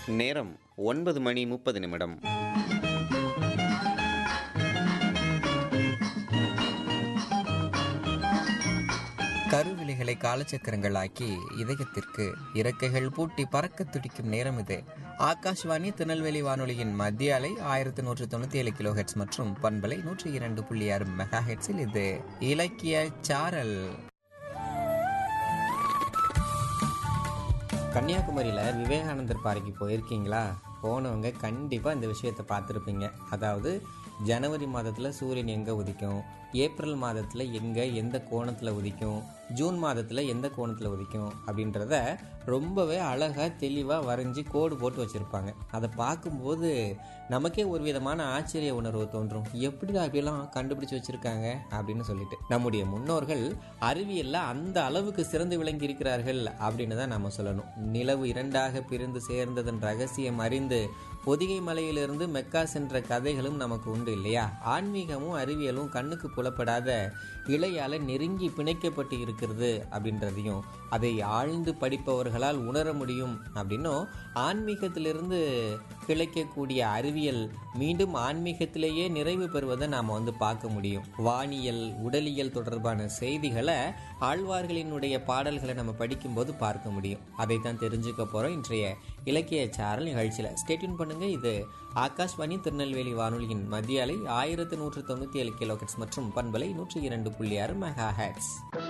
நேரம் 9:30 கருவிழிகளை காலச்சக்கரங்களாக்கி இதயத்திற்கு இறக்கைகள் பூட்டி பறக்க துடிக்கும் நேரம் இது. ஆகாஷ்வாணி திருநெல்வேலி வானொலியின் மத்திய அலை 1197 கிலோஹெட்ஸ் மற்றும் பண்பலை 102.6 மெகா ஹெட்ஸில் இது இலக்கிய சாரல். கன்னியாகுமரியில் விவேகானந்தர் பாறைக்கு போயிருக்கீங்களா? போனவங்க கண்டிப்பாக இந்த விஷயத்தை பார்த்துருப்பீங்க. அதாவது ஜனவரி மாதத்தில் சூரியன் எங்கே உதிக்கும், ஏப்ரல் மாதத்தில் எந்த கோணத்தில் உதிக்கும், ஜூன் மாதத்தில் எந்த கோணத்தில் உதிக்கும் அப்படின்றத ரொம்பவே அழகாக தெளிவாக வரைஞ்சி கோடு போட்டு வச்சுருப்பாங்க. அதை பார்க்கும்போது நமக்கே ஒரு விதமான ஆச்சரிய உணர்வு தோன்றும். எப்படி அப்படியெல்லாம் கண்டுபிடிச்சு வச்சுருக்காங்க அப்படின்னு சொல்லிட்டு. நம்முடைய முன்னோர்கள் அறிவியலில் அந்த அளவுக்கு சிறந்து விளங்கி இருக்கிறார்கள் அப்படின்னு தான் நம்ம சொல்லணும். நிலவு இரண்டாக பிரிந்து சேர்ந்ததன் ரகசியம் அறிந்து பொதிகை மலையிலிருந்து மெக்கா சென்ற கதைகளும் நமக்கு உண்டு இல்லையா? ஆன்மீகமும் அறிவியலும் கண்ணுக்கு புலப்படாத இழையால நெருங்கி பிணைக்கப்பட்டு இருக்கிறது அப்படின்றதையும் அதை ஆழ்ந்து படிப்பவர்களால் உணர முடியும் அப்படின்னும், ஆன்மீகத்திலிருந்து கிளைக்கக்கூடிய அறிவியல் மீண்டும் ஆன்மீகத்திலேயே நிறைவு பெறுவதை நாம் பார்க்க முடியும். வானியல் உடலியல் தொடர்பான செய்திகளை ஆழ்வார்களினுடைய பாடல்களை நம்ம படிக்கும்போது பார்க்க முடியும். அதைத்தான் தெரிஞ்சுக்க போகிறோம் இன்றைய இலக்கிய சாரல் நிகழ்ச்சியில். ஸ்டேட்யூன் பண்ணுங்க. இது ஆகாஷ்வாணி திருநெல்வேலி வானொலியின் மத்திய அலை 1197 கிலோஹெட்ஸ் மற்றும் பண்பலை 102.6 மெகா ஹெர்ட்ஸ்.